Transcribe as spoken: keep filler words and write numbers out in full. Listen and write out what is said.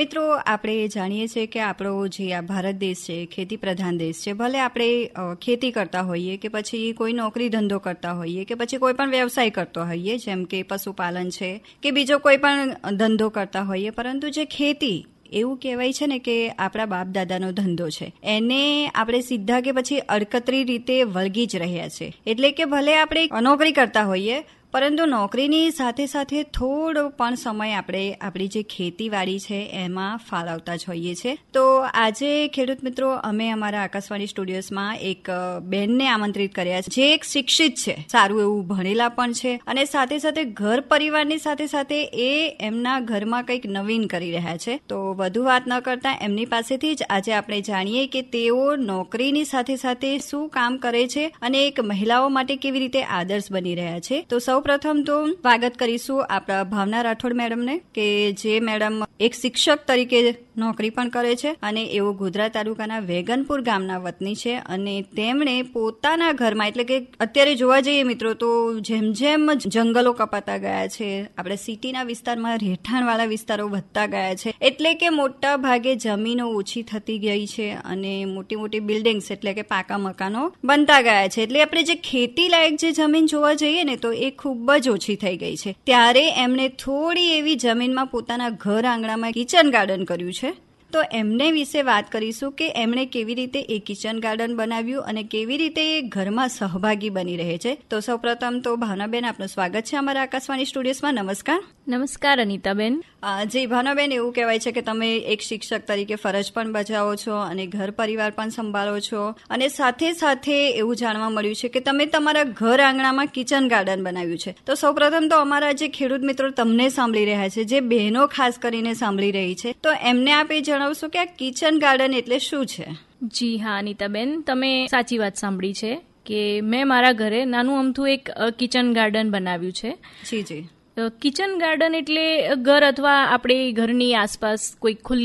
મિત્રો, આપણે જાણીએ છીએ કે આપણો જે આ ભારત દેશ છે ખેતી પ્રધાન દેશ છે. ભલે આપણે ખેતી કરતા હોઈએ કે પછી કોઈ નોકરી ધંધો કરતા હોઈએ કે પછી કોઈ પણ વ્યવસાય કરતો હોઈએ, જેમ કે પશુપાલન છે કે બીજો કોઈ પણ ધંધો કરતા હોઈએ, પરંતુ જે ખેતી એવું કહેવાય છે ને કે આપણા બાપ દાદાનો ધંધો છે, એને આપણે સીધા કે પછી અડકતરી રીતે વળગી જ રહ્યા છે. એટલે કે ભલે આપણે નોકરી કરતા હોઈએ, પરંતુ નોકરીની સાથે સાથે થોડો પણ સમય આપણે આપણી જે ખેતીવાડી છે એમાં ફાળવતા જ હોઈએ છીએ. તો આજે ખેડૂત મિત્રો, અમે અમારા આકાશવાણી સ્ટુડિયોઝમાં એક બેનને આમંત્રિત કર્યા છે, જે એક શિક્ષિત છે, સારું એવું ભણેલા પણ છે, અને સાથે સાથે ઘર પરિવારની સાથે સાથે એ એમના ઘરમાં કંઈક નવીન કરી રહ્યા છે. તો વધુ વાત ન કરતા એમની પાસેથી જ આજે આપણે જાણીએ કે તેઓ નોકરીની સાથે સાથે શું કામ કરે છે અને એક મહિલાઓ માટે કેવી રીતે આદર્શ બની રહ્યા છે. તો સૌ પ્રથમ તો સ્વાગત કરીશું આપણા ભાવના રાઠોડ મેડમને, કે જે મેડમ એક શિક્ષક તરીકે નોકરી પણ કરે છે અને એઓ ગોધરા તાલુકાના વેગનપુર ગામના વતની છે. અને તેમણે પોતાના ઘરમાં, એટલે કે અત્યારે જોવા જઈએ મિત્રો તો જેમ જેમ જંગલો કપાતા ગયા છે, આપણે સિટીના વિસ્તારમાં રહેઠાણવાળા વિસ્તારો વધતા ગયા છે, એટલે કે મોટા ભાગે જમીનો ઓછી થતી ગઈ છે અને મોટી મોટી બિલ્ડિંગ્સ એટલે કે પાકા મકાનો બનતા ગયા છે. એટલે આપણે જે ખેતી લાયક જે જમીન જોવા જઈએ ને તો એ ખૂબ જ ઓછી થઈ ગઈ છે. ત્યારે એમણે થોડી એવી જમીનમાં પોતાના ઘર આંગણામાં કિચન ગાર્ડન કર્યું છે. તો એમને વિશે વાત કરીશું કે એમણે કેવી રીતે એ કિચન ગાર્ડન બનાવ્યું અને કેવી રીતે એ ઘરમાં સહભાગી બની રહે છે. તો સૌપ્રથમ તો ભાવનાબેન, આપનું સ્વાગત છે અમારા આકાશવાણી સ્ટુડિયોઝમાં. નમસ્કાર. નમસ્કાર અનિતાબેન. જી ભાવનાબેન, એવું કહેવાય છે કે તમે એક શિક્ષક તરીકે ફરજ પણ બજાવો છો અને ઘર પરિવાર પણ સંભાળો છો, અને સાથે સાથે એવું જાણવા મળ્યું છે કે તમે તમારા ઘર આંગણામાં કિચન ગાર્ડન બનાવ્યું છે. તો સૌપ્રથમ તો અમારા જે ખેડૂત મિત્રો તમને સાંભળી રહ્યા છે, જે બહેનો ખાસ કરીને સાંભળી રહી છે, તો એમને આપે જણાવશો કે આ કિચન ગાર્ડન એટલે શું છે? જી હા અનિતાબેન, તમે સાચી વાત સાંભળી છે કે મેં મારા ઘરે નાનું અમથું એક કિચન ગાર્ડન બનાવ્યું છે. જી જી. કિચન ગાર્ડન એટલે ઘર અથવા આપણે ઘરની આસપાસ કોઈ ખુલ્લી